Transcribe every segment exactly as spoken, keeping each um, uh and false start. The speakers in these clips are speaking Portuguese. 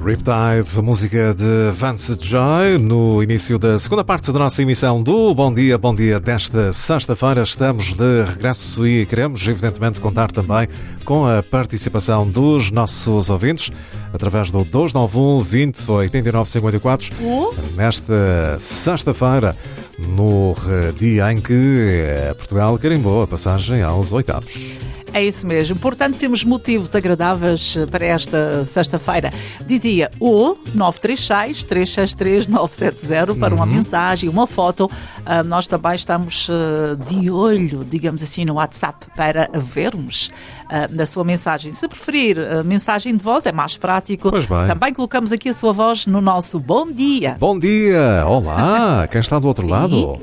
Riptide, música de Vance Joy, no início da segunda parte da nossa emissão do Bom Dia, Bom Dia desta sexta-feira. Estamos de regresso e queremos, evidentemente, contar também com a participação dos nossos ouvintes através do dois nove um, vinte, oitenta e nove, cinquenta e quatro. Uh? Nesta sexta-feira, no dia em que Portugal carimbou a passagem aos oitavos. É isso mesmo. Portanto, temos motivos agradáveis para esta sexta-feira. Dizia o nove três seis, três seis três, nove sete zero para uma uhum. mensagem, uma foto. Uh, nós também estamos uh, de olho, digamos assim, no WhatsApp para vermos uh, na sua mensagem. Se preferir uh, mensagem de voz, é mais prático. Pois bem. Também colocamos aqui a sua voz no nosso Bom Dia. Bom dia! Olá! Quem está do outro Sim. lado?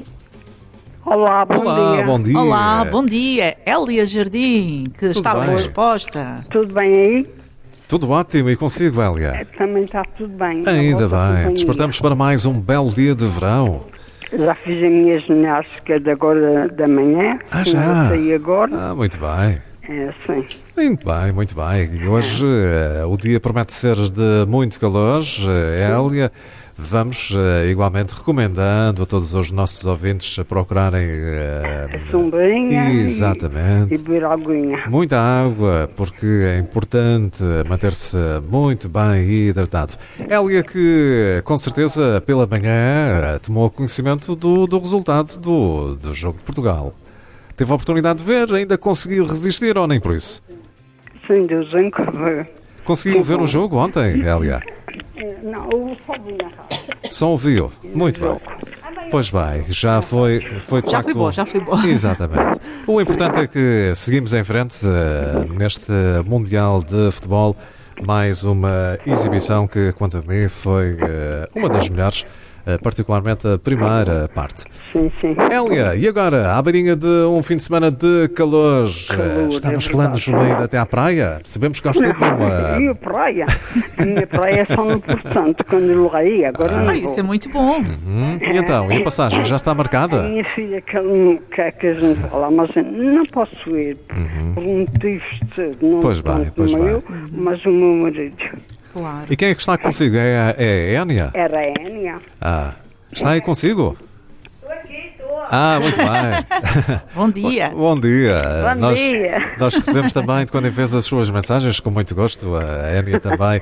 Olá, bom Olá, dia. bom dia. Olá, bom dia. Hélia Jardim, que tudo estava bem? Disposta. Tudo bem aí? Tudo ótimo. E consigo, Hélia? Também está tudo bem. Ainda bem. Companhia. Despertamos para mais um belo dia de verão. Já fiz a minha ginástica de agora da manhã. Ah, já? Saí agora. Ah, muito bem. É assim. Muito bem, muito bem. E hoje uh, o dia promete ser de muito calor. Uh, Hélia, vamos uh, igualmente recomendando a todos os nossos ouvintes a procurarem uh, sombrinha exatamente. E, e beber aguinha. Muita água, porque é importante manter-se muito bem hidratado. Hélia, que com certeza pela manhã tomou conhecimento do, do resultado do, do jogo de Portugal. Teve a oportunidade de ver, ainda conseguiu resistir ou nem por isso? Sim, Deus ver. Conseguiu ver o jogo ontem, Hélia? Não, eu só vi na casa. Só ouviu? Muito bem. Pois bem, já foi, foi de Já facto... foi bom, já foi bom. Exatamente. O importante é que seguimos em frente uh, neste Mundial de Futebol. Mais uma exibição que, quanto a mim, foi uh, uma das melhores. Uh, particularmente a primeira parte. Sim, sim. Hélia, e agora, à beirinha de um fim de semana de calor, calor está nos é planos de ir até à praia? Sabemos que gosta de uma... E a praia? A minha praia é só no Portanto, quando eu lá agora Ah, não isso vou. é muito bom. Hum, e então, e a passagem já está A marcada? minha filha que, que, que a gente fala, mas não posso ir por motivos de não Pois bem, tanto pois o meu, bem. mas o meu marido. Claro. E quem é que está consigo? É, é a Énia? Era a Énia. Ah, está aí consigo? Estou aqui, estou. Ah, muito bem. Bom dia. Bom dia. Bom nós, dia. Nós recebemos também de quando fez as suas mensagens com muito gosto. A Énia também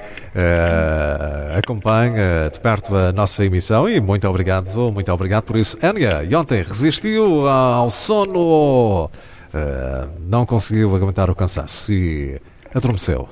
uh, acompanha de perto a nossa emissão e muito obrigado, muito obrigado por isso. Énia, e ontem resistiu ao sono, uh, não conseguiu aguentar o cansaço e adormeceu.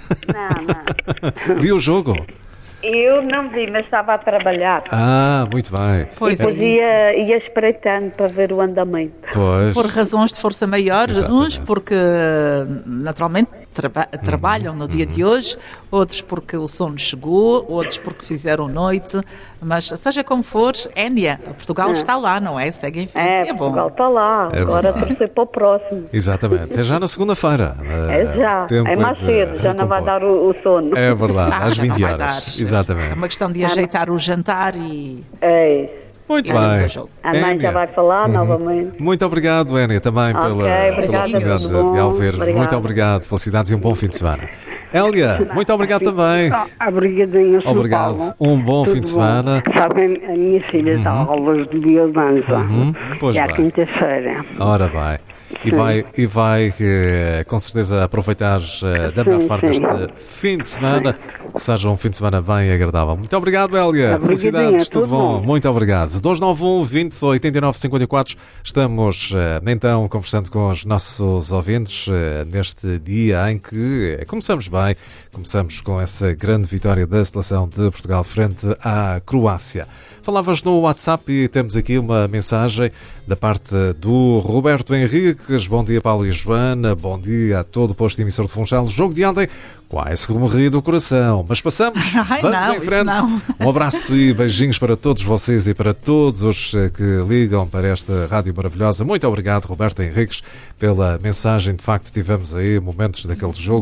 Não, não. Viu o jogo? Eu não vi, mas estava a trabalhar. Ah, muito bem. Pois e é depois isso. ia, ia espreitando para ver o andamento. Pois. Por razões de força maior, Exatamente. uns porque naturalmente traba- trabalham no dia de hoje, outros porque o sono chegou, outros porque fizeram noite, mas seja como for, Énia, Portugal está lá, não é? Segue em frente, É, é, bom. Portugal está lá. É Agora verdade. torcer para o próximo. Exatamente. É já na segunda-feira. É já. Tempo É mais de cedo, já não vai recompor. dar o, o sono. É verdade, Ah, às já não vinte vai horas. dar. Exatamente. É uma questão de ajeitar o jantar e... É isso. Muito E olhamos bem. ao jogo. A mãe já Énia, vai falar novamente. muito obrigado, Énia, também Ok, pela, pela obrigada, oportunidade tudo bom. de ao ver. Obrigada. Muito obrigado, felicidades e um bom fim de semana. Hélia, muito obrigado também. Ah, obrigadinho, senhor Obrigado. Paulo. Um bom Tudo fim de bom. semana. Sabe, a minha filha dá aulas de biodança. Uhum, pois é à bem. quinta-feira. Ora vai. E vai, e vai eh, com certeza aproveitar eh, da melhor Sim, forma sim. este fim de semana. Que seja um fim de semana bem agradável. Muito obrigado, Hélia. Obrigadinha, Felicidades, tudo tudo bom. bom. Muito obrigado. dois nove um, vinte, oitenta e nove, cinquenta e quatro. Estamos eh, então conversando com os nossos ouvintes eh, neste dia em que eh, começamos bem. Começamos com essa grande vitória da seleção de Portugal frente à Croácia. Falavas no WhatsApp e temos aqui uma mensagem da parte do Roberto Henriques. Bom dia, Paulo e Joana. Bom dia a todo o posto de emissor de Funchal. Jogo de ontem, quase como rir do coração. Mas passamos, Ai, vamos não, em isso frente. não. Um abraço e beijinhos para todos vocês e para todos os que ligam para esta rádio maravilhosa. Muito obrigado, Roberto Henriques, pela mensagem. De facto, tivemos aí momentos daquele jogo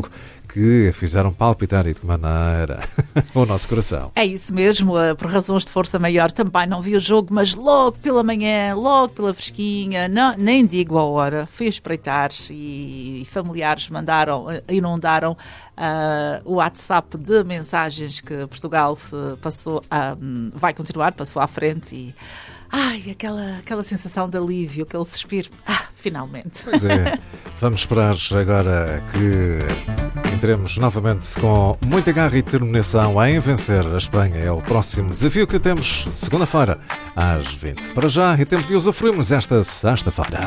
que fizeram palpitar e de que maneira o nosso coração. É isso mesmo, por razões de força maior também não vi o jogo, mas logo pela manhã, logo pela fresquinha, não, nem digo a hora, fui espreitar e, e familiares mandaram, inundaram uh, o WhatsApp de mensagens que Portugal passou a, vai continuar, passou à frente e ai, aquela, aquela sensação de alívio, aquele suspiro, ah, finalmente. Pois é, vamos esperar agora que entremos novamente com muita garra e determinação em vencer a Espanha. É o próximo desafio que temos segunda-feira às vinte. Para já é tempo de usufruirmos esta sexta-feira.